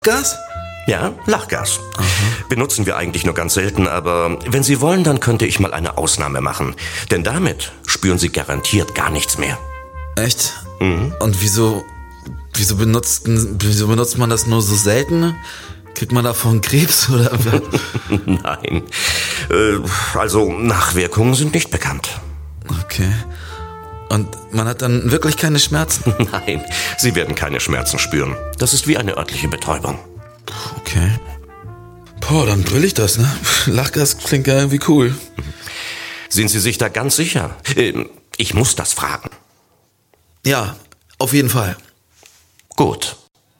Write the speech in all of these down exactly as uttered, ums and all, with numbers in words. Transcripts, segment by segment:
Gas? Ja, Lachgas. Aha. Benutzen wir eigentlich nur ganz selten, aber wenn Sie wollen, dann könnte ich mal eine Ausnahme machen. Denn damit spüren Sie garantiert gar nichts mehr. Echt? Mhm. Und wieso, wieso benutzt, wieso benutzt man das nur so selten? Kriegt man davon Krebs oder? Nein. Äh, also Nachwirkungen sind nicht bekannt. Okay. Und man hat dann wirklich keine Schmerzen? Nein, Sie werden keine Schmerzen spüren. Das ist wie eine örtliche Betäubung. Okay. Boah, dann brüll ich das, ne? Lachgas klingt ja irgendwie cool. Sind Sie sich da ganz sicher? Äh, ich muss das fragen. Ja, auf jeden Fall. Gut.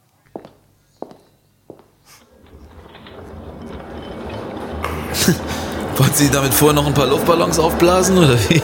Wollten Sie damit vorher noch ein paar Luftballons aufblasen, oder wie?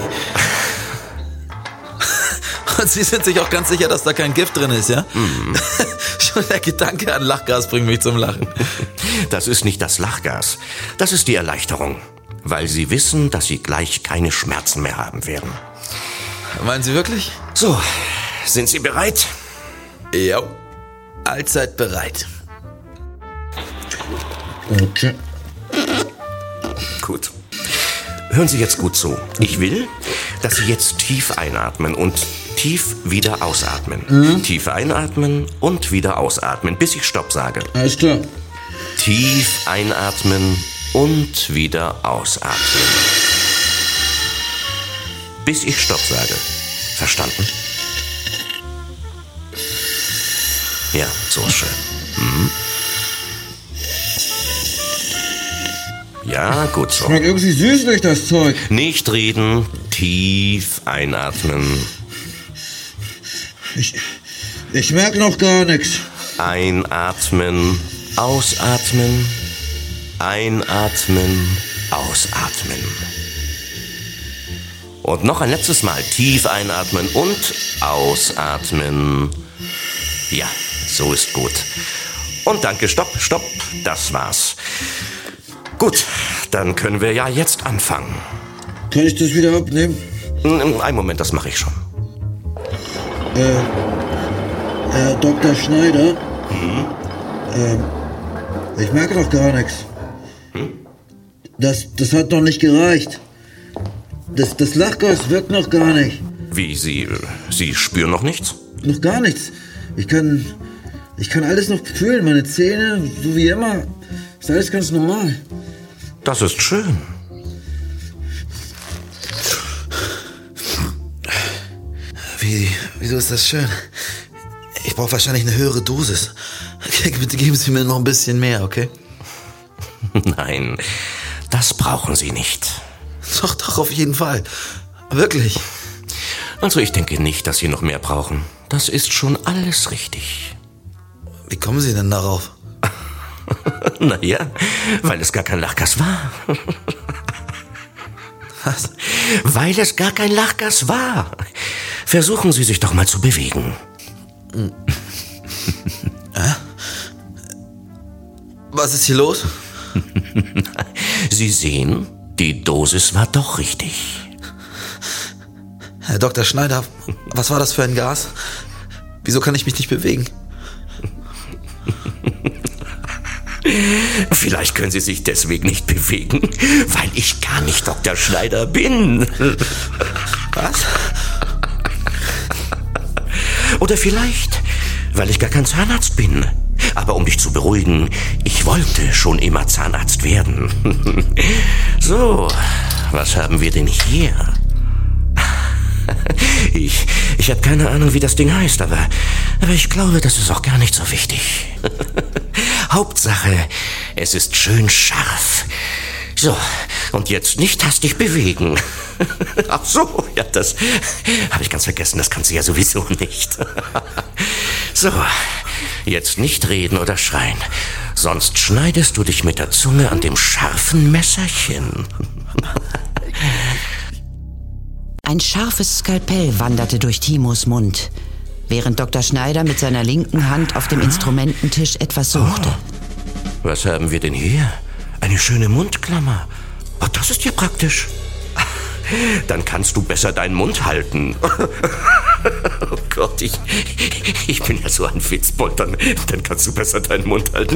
Und Sie sind sich auch ganz sicher, dass da kein Gift drin ist, ja? Mm. Schon der Gedanke an Lachgas bringt mich zum Lachen. Das ist nicht das Lachgas. Das ist die Erleichterung. Weil Sie wissen, dass Sie gleich keine Schmerzen mehr haben werden. Meinen Sie wirklich? So, sind Sie bereit? Ja, allzeit bereit. Okay. Gut. Hören Sie jetzt gut zu. Ich will, dass Sie jetzt tief einatmen und tief wieder ausatmen. Mhm. Tief einatmen und wieder ausatmen, bis ich Stopp sage. Alles klar. Tief einatmen und wieder ausatmen. Bis ich Stopp sage. Verstanden? Ja, so ist schön. Mhm. Ja, gut so. Schmeckt irgendwie süßlich, das Zeug. Nicht reden, tief einatmen. Ich, ich merke noch gar nichts. Einatmen, ausatmen, einatmen, ausatmen. Und noch ein letztes Mal tief einatmen und ausatmen. Ja, so ist gut. Und danke, stopp, stopp, das war's. Gut, dann können wir ja jetzt anfangen. Kann ich das wieder abnehmen? Einen Moment, das mache ich schon. Äh, Herr Doktor Schneider? Hm? Ähm, ich merke doch gar nichts. Hm? Das, das hat noch nicht gereicht. Das, das Lachgas wirkt noch gar nicht. Wie, Sie, Sie spüren noch nichts? Noch gar nichts. Ich kann, ich kann alles noch fühlen, meine Zähne, so wie immer. Ist alles ganz normal. Das ist schön. Wie, wieso ist das schön? Ich brauche wahrscheinlich eine höhere Dosis. Okay, bitte geben Sie mir noch ein bisschen mehr, okay? Nein, das brauchen Sie nicht. Doch, doch, auf jeden Fall. Wirklich. Also ich denke nicht, dass Sie noch mehr brauchen. Das ist schon alles richtig. Wie kommen Sie denn darauf? Naja, weil es gar kein Lachgas war. Was? Weil es gar kein Lachgas war. Versuchen Sie sich doch mal zu bewegen. Äh? Was ist hier los? Sie sehen, die Dosis war doch richtig. Herr Doktor Schneider, was war das für ein Gas? Wieso kann ich mich nicht bewegen? Vielleicht können Sie sich deswegen nicht bewegen, weil ich gar nicht Doktor Schneider bin. Was? Oder vielleicht, weil ich gar kein Zahnarzt bin. Aber um dich zu beruhigen, ich wollte schon immer Zahnarzt werden. So, was haben wir denn hier? Ich, ich habe keine Ahnung, wie das Ding heißt, aber, aber ich glaube, das ist auch gar nicht so wichtig. Hauptsache, es ist schön scharf. So, und jetzt nicht hastig bewegen. Ach so, ja, das habe ich ganz vergessen, das kannst du ja sowieso nicht. So, jetzt nicht reden oder schreien, sonst schneidest du dich mit der Zunge an dem scharfen Messerchen. Ein scharfes Skalpell wanderte durch Timos Mund, während Doktor Schneider mit seiner linken Hand auf dem Instrumententisch etwas suchte. Oh, was haben wir denn hier? Eine schöne Mundklammer. Ach, das ist ja praktisch. Dann kannst du besser deinen Mund halten. Oh Gott, ich, ich bin ja so ein Witzbold. Dann, dann kannst du besser deinen Mund halten.